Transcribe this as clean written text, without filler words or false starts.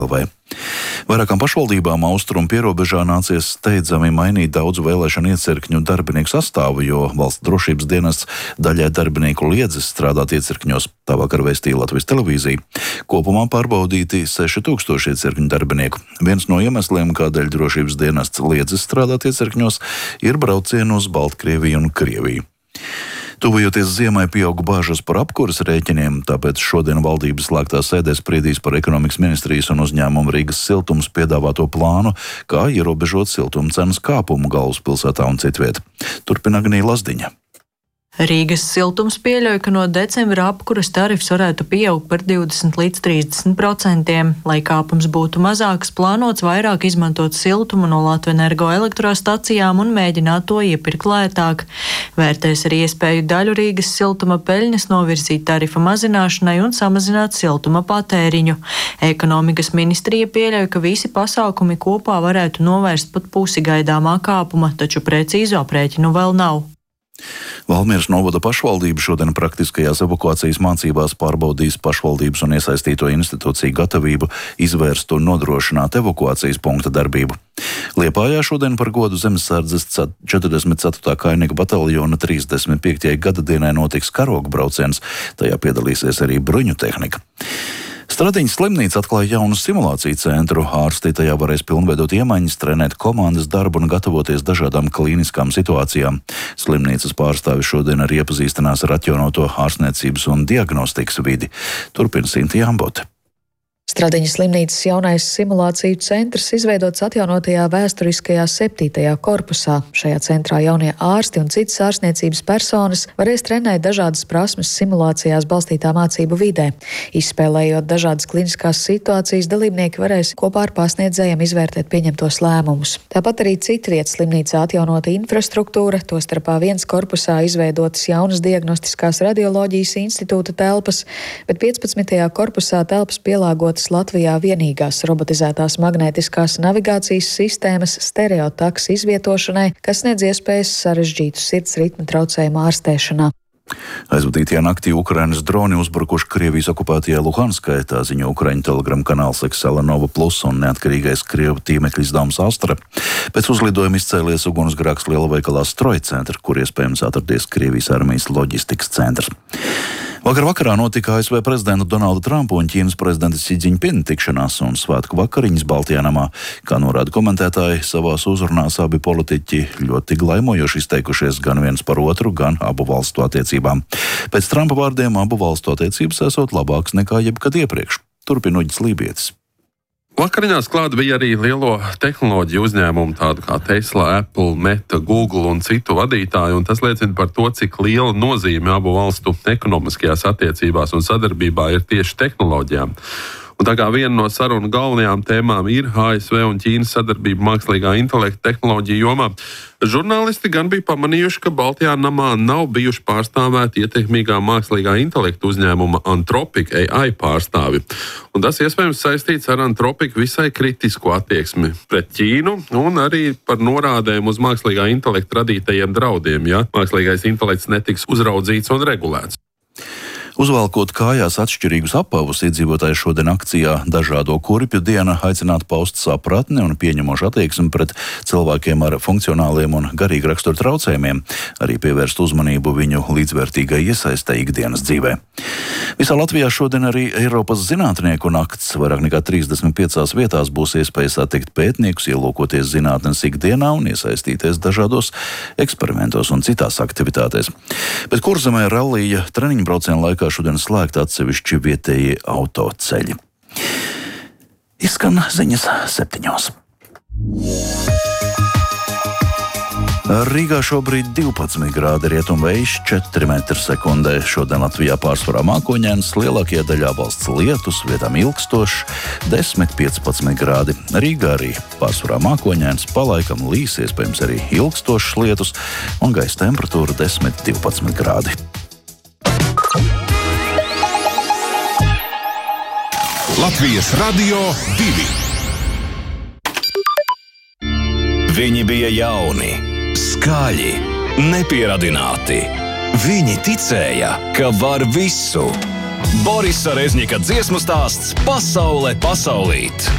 Vairākām pašvaldībām austrumu pierobežā nācies steidzami mainīt daudzu vēlēšanu iecirkņu darbinieku sastāvu, jo valsts drošības dienests daļai darbinieku liedzis strādāt iecirkņos, tā vakar vēstīja Latvijas televīzija. Kopumā pārbaudīti 6000 iecirkņu darbinieku. Viens no iemesliem, kādēļ drošības dienests liedzis strādāt iecirkņos, ir braucieni uz Baltkrieviju un Krieviju. Tuvojoties ziemai, pieauga bāžas par apkuras rēķiniem, tāpēc šodien valdības slēgtā sēdē spriedīs par ekonomikas ministrijas un uzņēmumu Rīgas siltums piedāvāto plānu, kā ierobežot siltuma cenas kāpumu galvaspilsētā un citviet. Turpina Agnija Lazdiņa. Rīgas siltums pieļauj, ka no decembra apkuras tarifs varētu pieaugt par 20 līdz 30%. Lai kāpums būtu mazāks, plānots vairāk izmantot siltumu no Latvenergo elektrostacijām un mēģināt to iepirkt lētāk. Vērtēs arī iespēju daļu Rīgas siltuma peļņas novirzīt tarifa mazināšanai un samazināt siltuma patēriņu. Ekonomikas ministrija pieļauj, ka visi pasākumi kopā varētu novērst pat pusi gaidāmā kāpuma, taču precīzo aprēķinu vēl nav. Valmieras novada pašvaldība šodien praktiskajās evakuācijas mācībās pārbaudīs pašvaldības un iesaistīto institūciju gatavību izvērst un nodrošināt evakuācijas punkta darbību. Liepājā šodien par godu Zemesardzes 44. kainieku bataljona 35. gada dienai notiks karoga brauciens, tajā piedalīsies arī bruņu tehnika. Stradiņas slimnīca atklāja jaunu simulāciju centru. Ārsti tajā varēs pilnveidot iemaņas, trenēt komandas darbu un gatavoties dažādām klīniskām situācijām. Slimnīcas pārstāvi šodien arī iepazīstinās ar atjaunoto ārstniecības un diagnostikas vidi. Turpina Sintīna Ambote. Stradiņas slimnīcas jaunais simulāciju centrs izveidots atjaunotajā vēsturiskajā 7. korpusā. Šajā centrā jaunie ārsti un citas ārstniecības personas varēs trenēt dažādas prasmes simulācijās balstītā mācību vidē. Izspēlējot dažādas kliniskās situācijas, dalībnieki varēs kopā ar pasniedzējiem izvērtēt pieņemtos lēmumus. Tāpat arī citvietas slimnīcā atjaunota infrastruktūra, tostarpā viens korpusā izveidotas jaunas diagnostiskās radioloģijas institūta telpas, bet 15. korpusā telpas pielāgotas Latvijā vienīgās robotizētās magnētiskās navigācijas sistēmas stereotaks izvietošanai, kas sniedz iespējas sarežģītu sirds ritma traucējumu ārstēšanā. Aizvadītajā naktī Ukrainas droni uzbrukuši Krievijas okupētajā Luhanskai, tā ziņo Ukraiņu telegramu kanāls Excelenova Plus un neatkarīgais Krievu tīmekļa izdevums Astra. Pēc uzlidojuma izcēlies ugunsgrēks lielveikalā Strojcentra, kur iespējams atradies Krievijas armijas loģistikas centrs. Vakarā notika ASV prezidenta Donalda Trumpa un Ķīnas prezidenta Si Džiņpina tikšanās un svētku vakariņas Baltijā namā. Kā norāda komentētāji, savās uzrunās abi politiķi ļoti glaimojoši izteikušies gan viens par otru, gan abu valstu attiecībām. Pēc Trumpa vārdiem abu valstu attiecības esot labākas nekā jebkad iepriekš. Turpina Uģis Lībietis. Vakariņās klāt bija arī lielo tehnoloģiju uzņēmumu, tādu kā Tesla, Apple, Meta, Google un citu vadītāju, un tas liecina par to, cik liela nozīme abu valstu ekonomiskajās attiecībās un sadarbībā ir tieši tehnoloģijām. Un tā kā viena no sarunu galvenajām tēmām ir ASV un Ķīnas sadarbība mākslīgā intelekta tehnoloģiju jomā, žurnālisti gan bija pamanījuši, ka Baltijā namā nav bijuši pārstāvēti ietekmīgā mākslīgā intelekta uzņēmuma Anthropic AI pārstāvi. Un tas iespējams saistīts ar Anthropic visai kritisku attieksmi pret Ķīnu un arī par norādēm uz mākslīgā intelekta radītajiem draudiem, ja mākslīgais intelekts netiks uzraudzīts un regulēts. Uzvalkot kājās atšķirīgus apavus, iedzīvotāji šodien akcijā Dažādo kurpju diena aicinātu paust sapratni un pieņemošu attieksmi pret cilvēkiem ar funkcionāliem un garīgu raksturu traucējumiem, arī pievērst uzmanību viņu līdzvērtīgai iesaistei ikdienas dzīvē. Visā Latvijā šodien arī Eiropas zinātnieku nakts. Vairāk nekā 35 vietās būs iespēja satikt pētniekus, ielūkoties zinātnes ikdienā un iesaistīties dažādos eksperimentos un citās aktivitātēs. Bet Kurzemē rallija treniņu braucienu laikā šodien slēgt atsevišķi vietējie autoceļi. Izskan ziņas 7. Rīgā šobrīd 12 grādi, rietumvējš 4 m/sekundē. Šodien Latvijā pārsvarā mākoņains, lielākajā daļā valsts lietus, vietām ilgstošs 10-15 grādi. Rīgā arī pārsvarā mākoņains, palaikam līs, iespējams arī ilgstošs lietus un gaisa temperatūra 10-12 grādi. Latvijas Radio 2. Viņi bija jauni, skaļi, nepieradināti. Viņi ticēja, ka var visu. Borisa Rezņika dziesmu stāsts Pasaule pasaulīt.